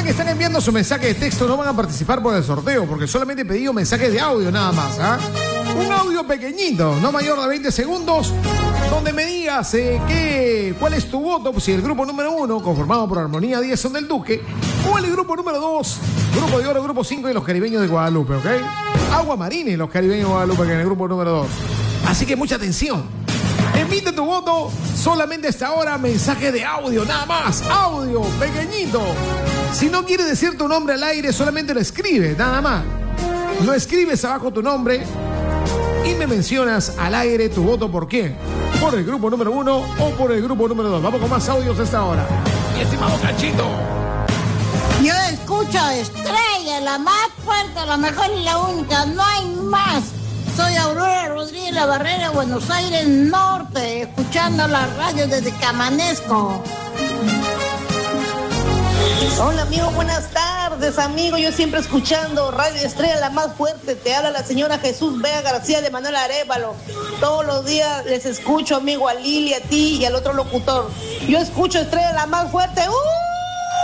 que están enviando su mensaje de texto no van a participar por el sorteo, porque solamente he pedido mensajes de audio nada más, ¿ah? Un audio pequeñito, no mayor de 20 segundos, donde me digas cuál es tu voto, si el grupo número 1, conformado por Armonía 10 son del Duque, o el grupo número 2, Grupo de Oro, Grupo 5 y los Caribeños de Guadalupe, ¿ok? Agua Marina y los Caribeños de Guadalupe, que en el grupo número 2. Así que mucha atención. Emite tu voto solamente hasta ahora, mensaje de audio, nada más, audio pequeñito. Si no quieres decir tu nombre al aire, solamente lo escribes, nada más. Lo escribes abajo tu nombre y me mencionas al aire tu voto por quién. Por el grupo número 1 o por el grupo número 2. Vamos con más audios a esta hora. Mi estimado Cachito. Yo escucho Estrella, la más fuerte, la mejor y la única, no hay más. Soy Aurora Rodríguez La Barrera, Buenos Aires Norte, escuchando la radio desde Camanesco. Hola amigo, buenas tardes amigo, yo siempre escuchando Radio Estrella, la más fuerte. Te habla la señora Jesús Vega García de Manuel Arévalo. Todos los días les escucho amigo, a Lili, a ti y al otro locutor. Yo escucho Estrella, la más fuerte.